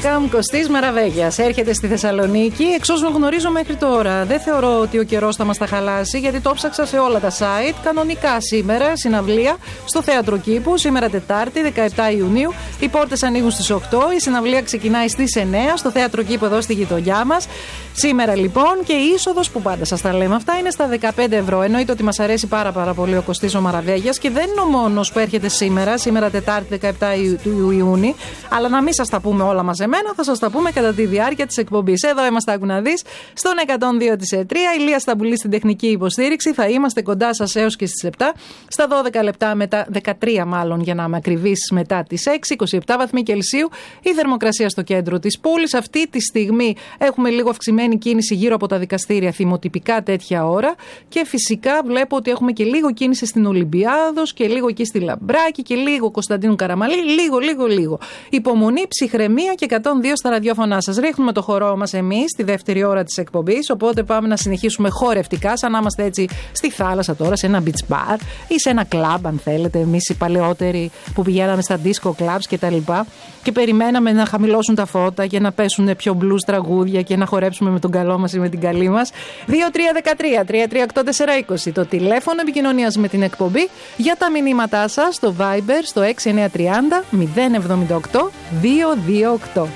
Welcome, Κωστής Μαραβέγιας. Έρχεται στη Θεσσαλονίκη. Εξ όσων γνωρίζω μέχρι τώρα, δεν θεωρώ ότι ο καιρός θα μας τα χαλάσει, γιατί το ψάξα σε όλα τα site. Κανονικά σήμερα, συναυλία στο Θέατρο Κήπου, σήμερα Τετάρτη, 17 Ιουνίου. Οι πόρτες ανοίγουν στις 8. Η συναυλία ξεκινάει στις 9 στο Θέατρο Κήπου εδώ στη γειτονιά μας. Σήμερα λοιπόν, και η είσοδος, που πάντα σας τα λέμε αυτά, είναι στα 15 ευρώ. Εννοείται ότι μας αρέσει πάρα πολύ ο Κωστής ο Μαραβέγιας και δεν είναι ο μόνος που έρχεται σήμερα Τετάρτη 17 Ιουνίου. Αλλά να μην σας τα πούμε όλα μαζεμένα, θα σας τα πούμε κατά τη διάρκεια της εκπομπής. Εδώ είμαστε, άκου να δεις, στον 102 της ΕΤΡΙΑ. Ηλία Σταμπουλή στην τεχνική υποστήριξη. Θα είμαστε κοντά σας έως και στις 7. Στα 12 λεπτά μετά, 13 μάλλον για να είμαι ακριβής, μετά τις 6, 27 βαθμοί Κελσίου. Η θερμοκρασία στο κέντρο της πόλης. Αυτή τη στιγμή έχουμε λίγο αυξημένη κίνηση γύρω από τα δικαστήρια, θυμοτυπικά τέτοια ώρα. Και φυσικά βλέπω ότι έχουμε και λίγο κίνηση στην Ολυμπιάδος και λίγο εκεί στη Λαμπράκη και λίγο Κωνσταντίνου Καραμαλή. Λίγο. Υπομονή, ψυχραιμία και 102 στα ραδιόφωνά σας. Ρίχνουμε το χορό μας εμείς στη δεύτερη ώρα της εκπομπής. Οπότε πάμε να συνεχίσουμε χορευτικά, σαν να είμαστε έτσι στη θάλασσα τώρα, σε ένα beach bar ή σε ένα club, αν θέλετε. Εμείς οι παλαιότεροι που πηγαίναμε στα disco clubs κτλ. Και περιμέναμε να χαμηλώσουν τα φώτα και να πέσουν πιο blues τραγούδια και να χορέψουμε με τον καλό μας ή με την καλή μας. 2-3-13-338-420 το τηλέφωνο επικοινωνίας με την εκπομπή. Για τα μηνύματά σας στο Viber στο 6930 078 228.